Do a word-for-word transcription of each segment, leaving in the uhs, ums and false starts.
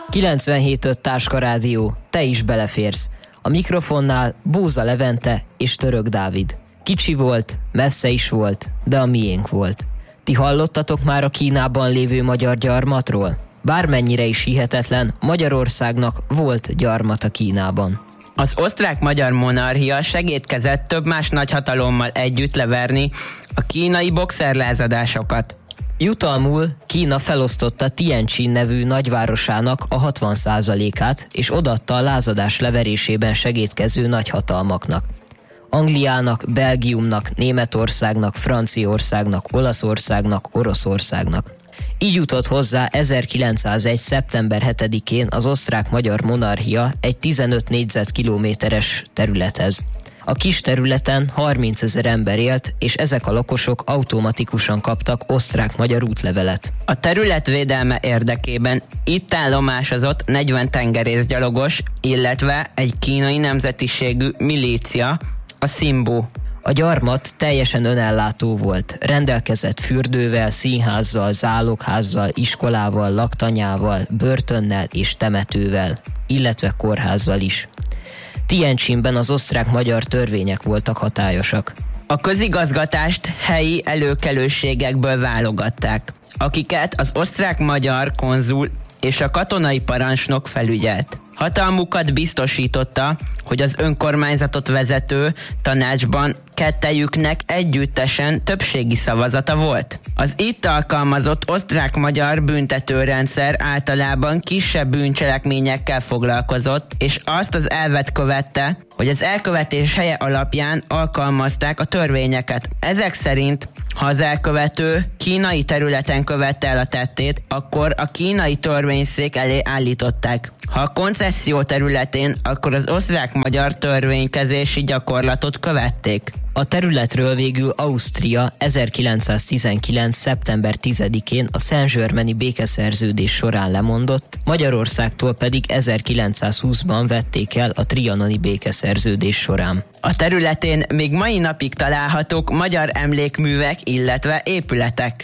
kilencvenhét öt Táska Rádió, te is beleférsz. A mikrofonnál Bóza Levente és Török Dávid. Kicsi volt, messze is volt, de a miénk volt. Ti hallottatok már a Kínában lévő magyar gyarmatról? Bármennyire is hihetetlen, Magyarországnak volt gyarmata Kínában. Az osztrák-magyar monarchia segédkezett több más nagyhatalommal együtt leverni a kínai boxerlázadásokat. Jutalmul Kína felosztotta Tianjin nevű nagyvárosának a hatvan százalékát, és odaadta a lázadás leverésében segédkező nagyhatalmaknak. Angliának, Belgiumnak, Németországnak, Franciaországnak, Olaszországnak, Oroszországnak. Így jutott hozzá ezerkilencszázegy. szeptember hetedikén az osztrák-magyar monarchia egy tizenöt négyzetkilométeres területhez. A kis területen harmincezer ember élt, és ezek a lakosok automatikusan kaptak osztrák-magyar útlevelet. A terület védelme érdekében itt állomásozott negyven tengerészgyalogos, illetve egy kínai nemzetiségű milícia, a Xinbu. A gyarmat teljesen önellátó volt, rendelkezett fürdővel, színházzal, zálogházzal, iskolával, laktanyával, börtönnel és temetővel, illetve kórházzal is. Tianjinben az osztrák-magyar törvények voltak hatályosak. A közigazgatást helyi előkelőségekből válogatták, akiket az osztrák-magyar konzul és a katonai parancsnok felügyelt. Hatalmukat biztosította, hogy az önkormányzatot vezető tanácsban kettejüknek együttesen többségi szavazata volt. Az itt alkalmazott osztrák-magyar büntetőrendszer általában kisebb bűncselekményekkel foglalkozott, és azt az elvet követte, hogy az elkövetés helye alapján alkalmazták a törvényeket. Ezek szerint, ha az elkövető kínai területen követte el a tettét, akkor a kínai törvényszék elé állították. Ha a koncesszió területén, akkor az osztrák-magyar törvénykezési gyakorlatot követték. A területről végül Ausztria ezerkilencszáztizenkilenc. szeptember tizedikén a Saint-Germaini békeszerződés során lemondott, Magyarországtól pedig ezerkilencszázhúszban vették el a trianoni békeszerződés során. A területén még mai napig találhatók magyar emlékművek, illetve épületek.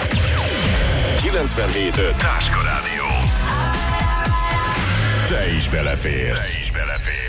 kilencvenhét öt Táska Rádió. Te is beleférsz. Te is beleférsz.